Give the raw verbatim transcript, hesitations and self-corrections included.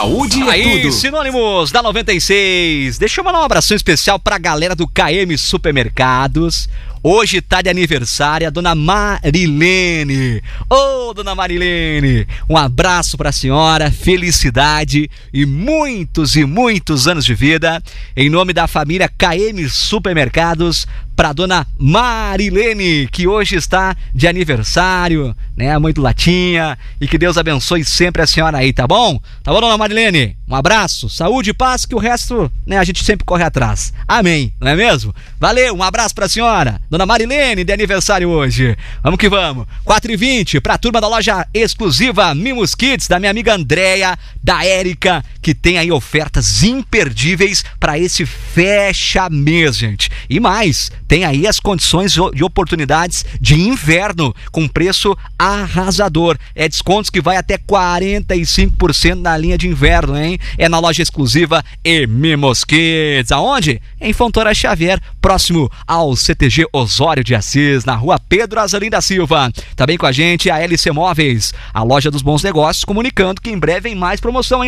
Saúde é Aí, tudo. sinônimos da noventa e seis. Deixa eu mandar um abração especial pra galera do K M Supermercados. Hoje tá de aniversário a dona Marilene. Ô, oh, dona Marilene, um abraço pra senhora, felicidade e muitos e muitos anos de vida. Em nome da família K M Supermercados, pra dona Marilene, que hoje está de aniversário, né? A mãe do Latinha. E que Deus abençoe sempre a senhora aí, tá bom? Tá bom, dona Marilene? Um abraço, saúde e paz, que o resto, né, a gente sempre corre atrás. Amém, não é mesmo? Valeu, um abraço pra senhora. Dona Marilene, de aniversário hoje. Vamos que vamos. quatro e vinte, pra turma da loja exclusiva Mimos Kids, da minha amiga Andréia, da Érica, que tem aí ofertas imperdíveis pra esse fecha-mês, gente. E mais, tem aí as condições de oportunidades de inverno, com preço arrasador. É descontos que vai até quarenta e cinco por cento na linha de inverno, hein? É na loja exclusiva e Mimos Kids. Aonde? Em Fontoura Xavier, próximo ao C T G Osório de Assis, na rua Pedro Azalim da Silva. Também com a gente a L C Móveis, a loja dos bons negócios, comunicando que em breve vem mais promoção, hein?